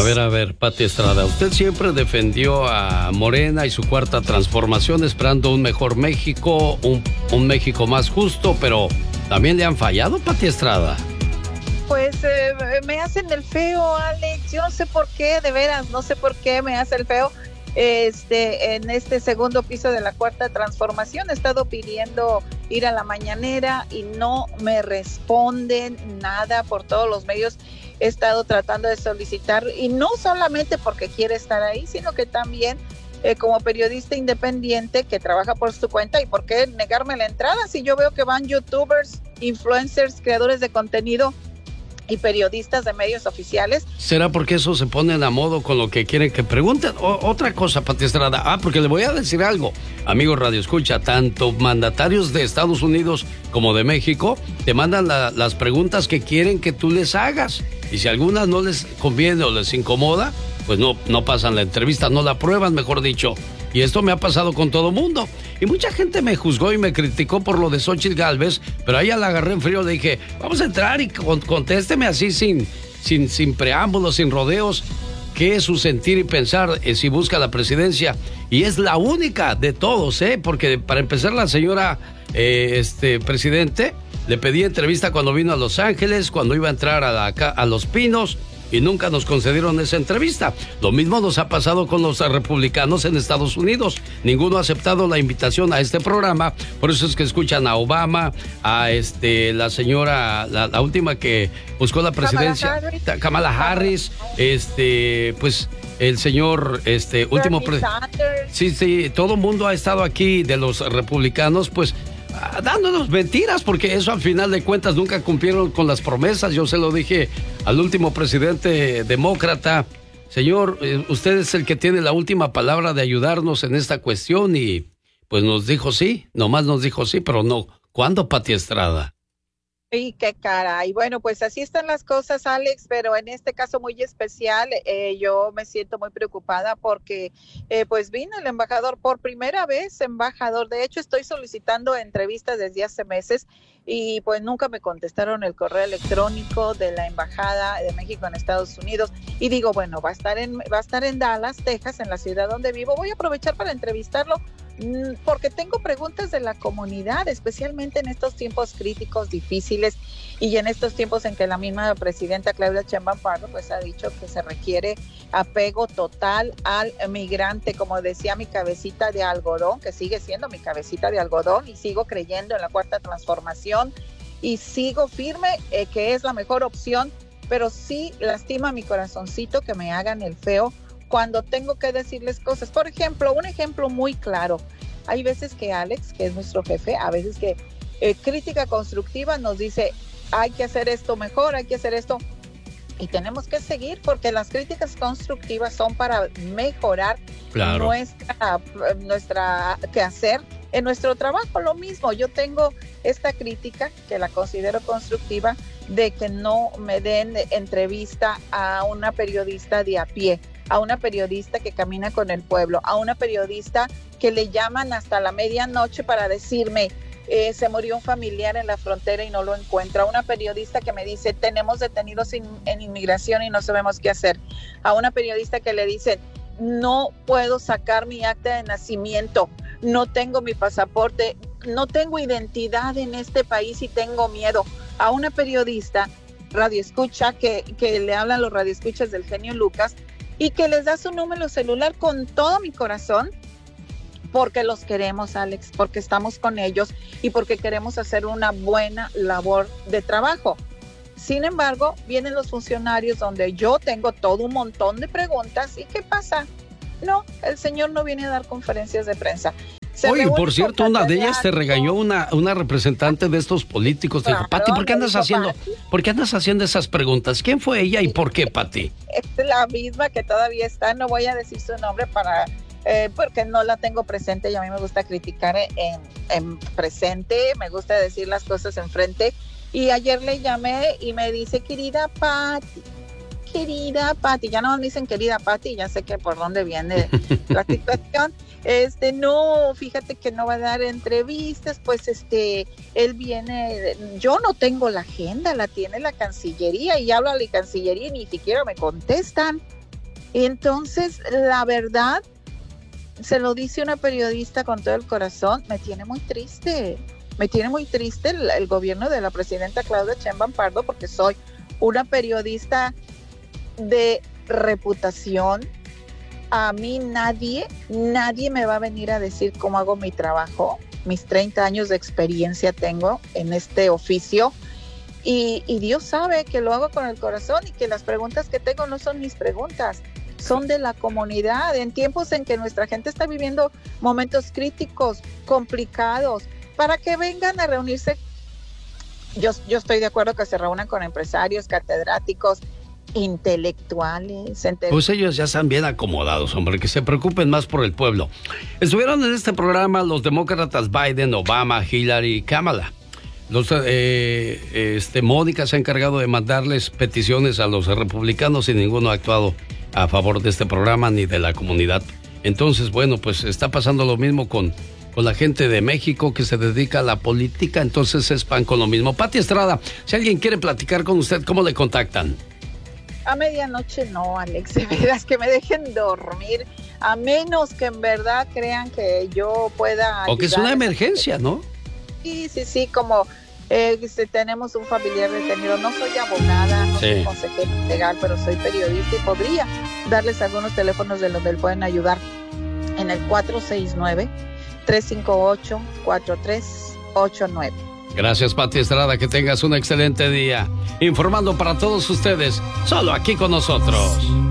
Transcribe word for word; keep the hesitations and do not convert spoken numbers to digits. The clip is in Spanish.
ver, a ver, Pati Estrada, usted siempre defendió a Morena y su cuarta transformación esperando un mejor México, un, un México más justo, pero ¿también le han fallado, Pati Estrada? Pues eh, me hacen el feo, Alex, yo no sé por qué, de veras, no sé por qué me hace el feo. Este, en este segundo piso de la cuarta transformación he estado pidiendo ir a la mañanera y no me responden nada por todos los medios. He estado tratando de solicitar, y no solamente porque quiere estar ahí, sino que también eh, como periodista independiente que trabaja por su cuenta. ¿Y por qué negarme la entrada si yo veo que van youtubers, influencers, creadores de contenido y periodistas de medios oficiales? ¿Será porque eso se ponen a modo con lo que quieren que pregunten? O, otra cosa, Pati Estrada. Ah, porque le voy a decir algo. Amigo Radio Escucha, tanto mandatarios de Estados Unidos como de México te mandan la, las preguntas que quieren que tú les hagas. Y si algunas no les conviene o les incomoda, pues no, no pasan la entrevista, no la aprueban, mejor dicho. Y esto me ha pasado con todo mundo. Y mucha gente me juzgó y me criticó por lo de Xóchitl Gálvez, pero a ella la agarré en frío, le dije, vamos a entrar y con, contésteme así sin, sin, sin preámbulos, sin rodeos, qué es su sentir y pensar eh, si busca la presidencia. Y es la única de todos, ¿eh? Porque para empezar, la señora eh, este, presidente, le pedí entrevista cuando vino a Los Ángeles, cuando iba a entrar a, la, a Los Pinos, y nunca nos concedieron esa entrevista. Lo mismo nos ha pasado con los republicanos en Estados Unidos. Ninguno ha aceptado la invitación a este programa. Por eso es que escuchan a Obama, a este la señora, la, la última que buscó la presidencia, Kamala Harris, Kamala Harris este, pues el señor, este último pre- sí, sí, todo el mundo ha estado aquí de los republicanos, pues dándonos mentiras, porque eso al final de cuentas nunca cumplieron con las promesas. Yo se lo dije al último presidente demócrata, señor, usted es el que tiene la última palabra de ayudarnos en esta cuestión, y pues nos dijo sí, nomás nos dijo sí, pero no. ¿Cuándo, Pati Estrada? Y qué caray. Bueno, pues así están las cosas, Alex, pero en este caso muy especial, eh, yo me siento muy preocupada porque eh, pues vino el embajador por primera vez, embajador. De hecho, estoy solicitando entrevistas desde hace meses y pues nunca me contestaron el correo electrónico de la Embajada de México en Estados Unidos. Y digo, bueno, va a estar en, va a estar en Dallas, Texas, en la ciudad donde vivo. Voy a aprovechar para entrevistarlo porque tengo preguntas de la comunidad, especialmente en estos tiempos críticos, difíciles, y en estos tiempos en que la misma presidenta Claudia Sheinbaum Pardo pues ha dicho que se requiere apego total al migrante, como decía mi cabecita de algodón, que sigue siendo mi cabecita de algodón, y sigo creyendo en la cuarta transformación y sigo firme eh, que es la mejor opción, pero sí lastima mi corazoncito que me hagan el feo cuando tengo que decirles cosas. Por ejemplo, un ejemplo muy claro, hay veces que Alex, que es nuestro jefe, a veces que eh, crítica constructiva nos dice, hay que hacer esto mejor, hay que hacer esto, y tenemos que seguir, porque las críticas constructivas son para mejorar claro. nuestra, nuestra quehacer en nuestro trabajo. Lo mismo, yo tengo esta crítica, que la considero constructiva, de que no me den entrevista a una periodista de a pie, a una periodista que camina con el pueblo, a una periodista que le llaman hasta la medianoche para decirme, eh, se murió un familiar en la frontera y no lo encuentro, a una periodista que me dice, tenemos detenidos in, en inmigración y no sabemos qué hacer, a una periodista que le dice, no puedo sacar mi acta de nacimiento, no tengo mi pasaporte, no tengo identidad en este país y tengo miedo, a una periodista radioescucha que, que le hablan los radioescuchas del genio Lucas y que les da su número celular con todo mi corazón, porque los queremos, Alex, porque estamos con ellos y porque queremos hacer una buena labor de trabajo. Sin embargo, vienen los funcionarios donde yo tengo todo un montón de preguntas, ¿y qué pasa? No, el señor no viene a dar conferencias de prensa. Se Oye, por cierto, una de ellas te regañó una, una representante de estos políticos. Te claro, dijo, Pati, ¿por qué andas haciendo, Pati? ¿por qué andas haciendo esas preguntas? ¿Quién fue ella y por qué, Pati? Es la misma que todavía está, no voy a decir su nombre para, eh, porque no la tengo presente y a mí me gusta criticar en, en presente, me gusta decir las cosas enfrente. Y ayer le llamé y me dice, querida Pati, querida Pati, ya no me dicen querida Pati, ya sé que por dónde viene la situación. Este, no, fíjate que no va a dar entrevistas, pues este, él viene, yo no tengo la agenda, la tiene la Cancillería y hablo a la Cancillería y ni siquiera me contestan. Y entonces, la verdad, se lo dice una periodista con todo el corazón, me tiene muy triste, me tiene muy triste el, el gobierno de la presidenta Claudia Sheinbaum Pardo, porque soy una periodista de reputación. A mí nadie, nadie me va a venir a decir cómo hago mi trabajo. Mis treinta años de experiencia tengo en este oficio y, y Dios sabe que lo hago con el corazón y que las preguntas que tengo no son mis preguntas, son de la comunidad, en tiempos en que nuestra gente está viviendo momentos críticos, complicados, para que vengan a reunirse. Yo, yo estoy de acuerdo que se reúnan con empresarios, catedráticos, intelectuales. Ente- Pues ellos ya están bien acomodados, hombre, que se preocupen más por el pueblo. Estuvieron en este programa los demócratas Biden, Obama, Hillary y Kamala. Los, eh, este, Mónica se ha encargado de mandarles peticiones a los republicanos y ninguno ha actuado a favor de este programa ni de la comunidad. Entonces, bueno, pues está pasando lo mismo con, con la gente de México que se dedica a la política, entonces es pan con lo mismo. Pati Estrada, si alguien quiere platicar con usted, ¿cómo le contactan? A medianoche no, Alex, de veras que me dejen dormir, a menos que en verdad crean que yo pueda... O que es una emergencia, ¿no? Sí, sí, sí, como eh, si tenemos un familiar detenido. No soy abogada, no Sí. soy consejera legal, pero soy periodista y podría darles algunos teléfonos de donde pueden ayudar en el cuatro seis nueve, tres cinco ocho, cuatro tres ocho nueve. Gracias, Pati Estrada, que tengas un excelente día. Informando para todos ustedes, solo aquí con nosotros.